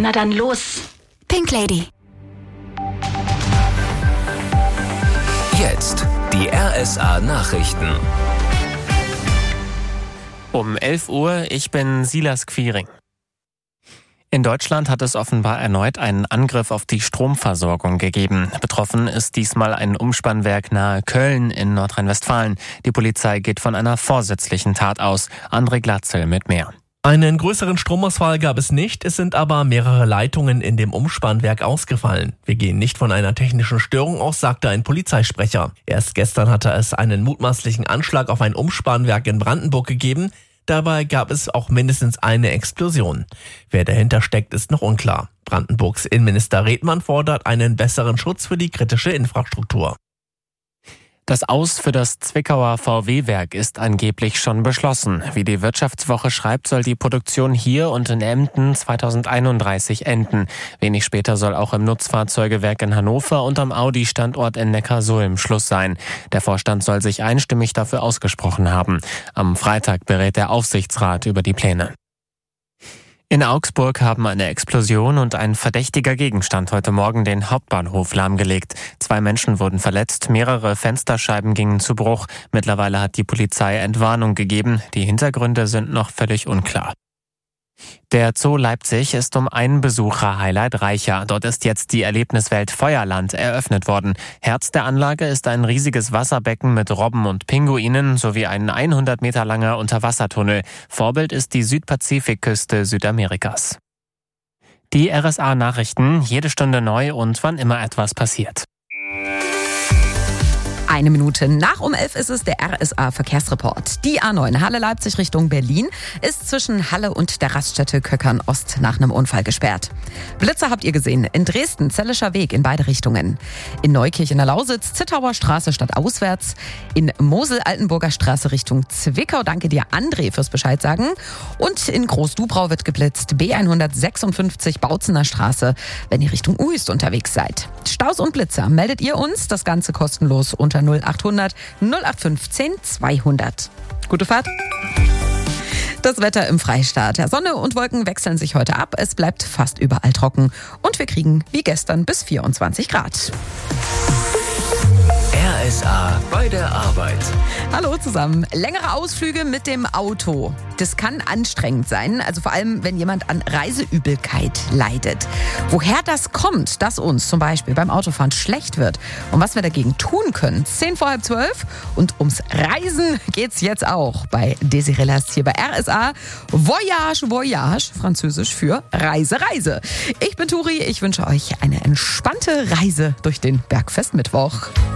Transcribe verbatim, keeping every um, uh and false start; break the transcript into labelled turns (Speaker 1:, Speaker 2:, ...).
Speaker 1: Na dann los.
Speaker 2: Pink Lady.
Speaker 3: Jetzt die R S A-Nachrichten.
Speaker 4: Um elf Uhr, ich bin Silas Quiring. In Deutschland hat es offenbar erneut einen Angriff auf die Stromversorgung gegeben. Betroffen ist diesmal ein Umspannwerk nahe Köln in Nordrhein-Westfalen. Die Polizei geht von einer vorsätzlichen Tat aus. André Glatzel mit mehr.
Speaker 5: Einen größeren Stromausfall gab es nicht, es sind aber mehrere Leitungen in dem Umspannwerk ausgefallen. Wir gehen nicht von einer technischen Störung aus, sagte ein Polizeisprecher. Erst gestern hatte es einen mutmaßlichen Anschlag auf ein Umspannwerk in Brandenburg gegeben. Dabei gab es auch mindestens eine Explosion. Wer dahinter steckt, ist noch unklar. Brandenburgs Innenminister Redmann fordert einen besseren Schutz für die kritische Infrastruktur.
Speaker 4: Das Aus für das Zwickauer V W-Werk ist angeblich schon beschlossen. Wie die Wirtschaftswoche schreibt, soll die Produktion hier und in Emden zweitausendeinunddreißig enden. Wenig später soll auch im Nutzfahrzeugewerk in Hannover und am Audi-Standort in Neckarsulm Schluss sein. Der Vorstand soll sich einstimmig dafür ausgesprochen haben. Am Freitag berät der Aufsichtsrat über die Pläne. In Augsburg haben eine Explosion und ein verdächtiger Gegenstand heute Morgen den Hauptbahnhof lahmgelegt. Zwei Menschen wurden verletzt, mehrere Fensterscheiben gingen zu Bruch. Mittlerweile hat die Polizei Entwarnung gegeben. Die Hintergründe sind noch völlig unklar. Der Zoo Leipzig ist um ein Besucher-Highlight reicher. Dort ist jetzt die Erlebniswelt Feuerland eröffnet worden. Herz der Anlage ist ein riesiges Wasserbecken mit Robben und Pinguinen sowie ein hundert Meter langer Unterwassertunnel. Vorbild ist die Südpazifikküste Südamerikas. Die R S A-Nachrichten, jede Stunde neu und wann immer etwas passiert.
Speaker 2: Eine Minute nach um elf ist es der R S A-Verkehrsreport. Die A neun Halle-Leipzig Richtung Berlin ist zwischen Halle und der Raststätte Köckern-Ost nach einem Unfall gesperrt. Blitzer habt ihr gesehen. In Dresden, Zellischer Weg in beide Richtungen. In Neukirch in der Lausitz, Zittauer Straße statt auswärts. In Mosel, Altenburger Straße Richtung Zwickau. Danke dir, André, fürs Bescheid sagen. Und in Groß-Dubrau wird geblitzt. B hundertsechsundfünfzig Bautzener Straße, wenn ihr Richtung Uhyst unterwegs seid. Staus und Blitzer meldet ihr uns. Das Ganze kostenlos unter null achthundert null acht fünfzehn zweihundert. Gute Fahrt. Das Wetter im Freistaat. Sonne und Wolken wechseln sich heute ab. Es bleibt fast überall trocken. Und wir kriegen wie gestern bis vierundzwanzig Grad.
Speaker 3: R S A bei der Arbeit.
Speaker 2: Hallo zusammen. Längere Ausflüge mit dem Auto. Das kann anstrengend sein, also vor allem, wenn jemand an Reiseübelkeit leidet. Woher das kommt, dass uns zum Beispiel beim Autofahren schlecht wird und was wir dagegen tun können. Zehn vor halb zwölf und ums Reisen geht's jetzt auch bei Desirelas hier bei R S A. Voyage, Voyage, französisch für Reise, Reise. Ich bin Turi, ich wünsche euch eine entspannte Reise durch den Bergfestmittwoch.